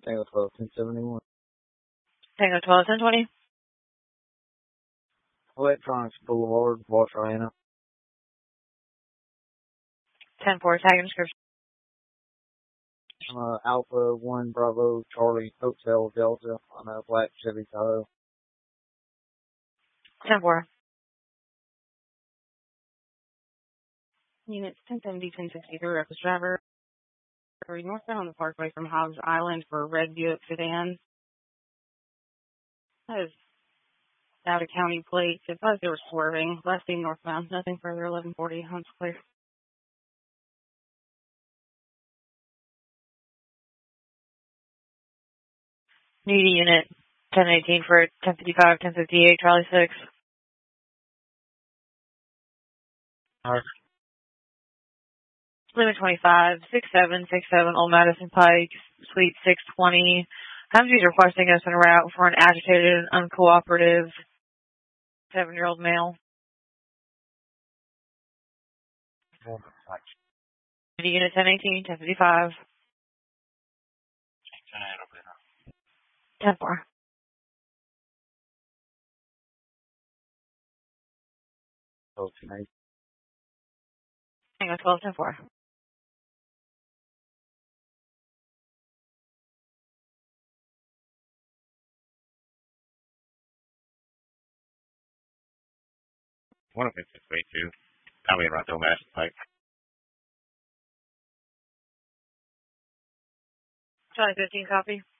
Tango 12, 1071. Tango 12, 1020. Electronics Boulevard, Washoe. 10-4, tag and description. Alpha 1 Bravo Charlie Hotel Delta on a black Chevy Tahoe. 10-4. Units 1070, 1063, reference driver. Northbound on the Parkway from Hobbs Island for a red Buick sedan. That is out of county plates. It was they were swerving. Left being northbound. Nothing further. 1140. Hunt's clear. Needy unit 1018 for 1055, 1058, Charlie 6. Limit 25, 6767, Old Madison Pike, Suite 620. Humvee's requesting us en route for an agitated and uncooperative 7-year-old male. Unit 1018, 1055. 10-4. Hang on, 12, 10-4. One of it's this way too. Probably around Old Madison Pike. Charlie 15, copy.